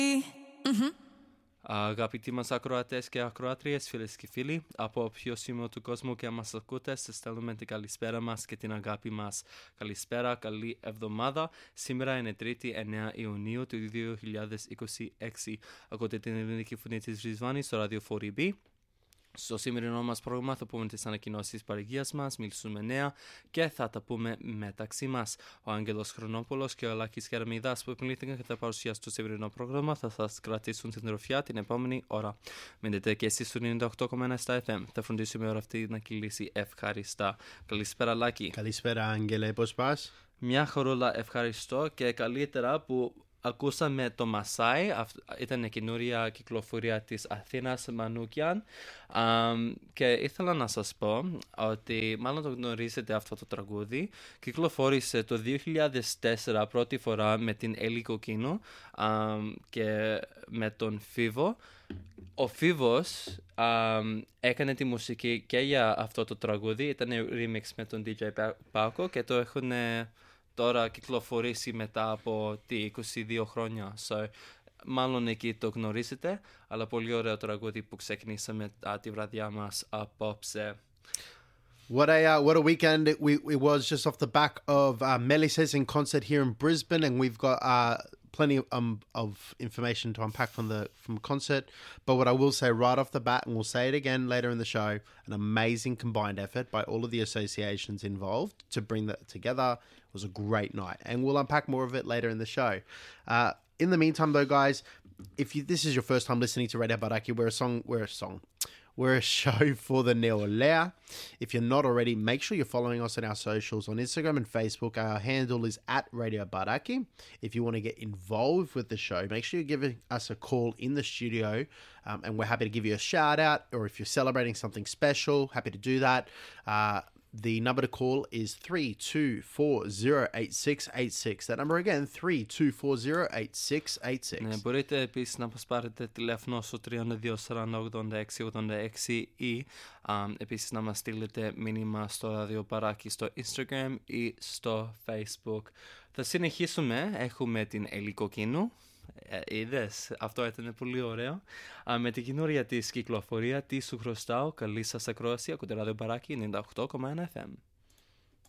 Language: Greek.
Αγαπητοί μας ακροατές και ακροάτριες, φίλες και φίλοι, από όποιο σημείο του κόσμου και μας ακούτε, σας στέλνουμε την καλησπέρα μας και την αγάπη μας. Καλησπέρα, καλή εβδομάδα. Σήμερα είναι 3η 9 Ιουνίου του 2026. Ακούτε την ελληνική φωνή της Ριζβάνης στο ράδιο 4EB. Στο σημερινό μας πρόγραμμα θα πούμε τις ανακοινώσεις παρηγίας μας, μιλήσουμε νέα και θα τα πούμε μεταξύ μας. Ο Άγγελος Χρονόπουλος και ο Λάκης Κεραμιδάς που επιλήθηκαν και θα παρουσιάσουν το σημερινό πρόγραμμα θα σας κρατήσουν στην τροφιά την επόμενη ώρα. Μείνετε και εσείς στο 98,1 στα FM. Θα φροντίσουμε ώρα αυτή να κυλήσει ευχαριστά. Καλησπέρα Λάκη. Καλησπέρα Άγγελε, πώς πας? Μια χαρούλα, ευχαριστώ και καλύτερα που ακούσαμε το Μασάι, ήταν η καινούρια κυκλοφορία της Αθήνας Μανούκιαν και ήθελα να σας πω ότι μάλλον το γνωρίζετε αυτό το τραγούδι. Κυκλοφόρησε το 2004 πρώτη φορά με την Έλλη Κοκκίνου και με τον Φίβο. Ο Φίβος έκανε τη μουσική και για αυτό το τραγούδι, ήταν remix με τον DJ Πάκο και το έχουν τώρα κυκλοφορήσει μετά από 22 χρόνια. So, μάλλον εκεί το γνωρίζετε, αλλά πολύ ωραίο τραγούδι που ξεκινήσαμε τη βραδιά μας απόψε. What a weekend it was, just off the back of Melissa's in concert here in Brisbane, and we've got plenty of information to unpack from the concert. But what I will say right off the bat, and we'll say it again later in the show, an amazing combined effort by all of the associations involved to bring that together. It was a great night, and we'll unpack more of it later in the show. In the meantime, though, guys, if this is your first time listening to Radio Baraki, we're a show for the Neolea. If you're not already, make sure you're following us on our socials on Instagram and Facebook. Our handle is @Radio Baraki. If you want to get involved with the show, make sure you're giving us a call in the studio, and we're happy to give you a shout out. Or if you're celebrating something special, happy to do that. The number to call is 32408686. That number again, 32408686. Ναι, μπορείτε επίσης να μας πάρετε τηλέφωνο στο 324-8686 ή επίσης να μας στείλετε μήνυμα στο ράδιο Παράκι στο Instagram ή στο Facebook. Θα συνεχίσουμε, έχουμε την Έλλη Κοκκίνου. Είδες, αυτό ήταν πολύ ωραίο. Με την καινούρια της κυκλοφορία, τι σου χρωστάω. Καλή σας ακρόαση, ακούτε ράδιο Παράκι 98,1 FM.